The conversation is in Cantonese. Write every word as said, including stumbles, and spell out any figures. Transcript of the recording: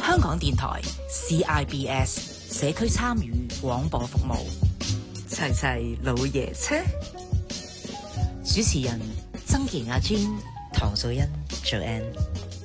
香港電台 C I B S 社區參與廣播服務，齊齊老爺車。主持人曾健阿專、唐素欣、Joanne。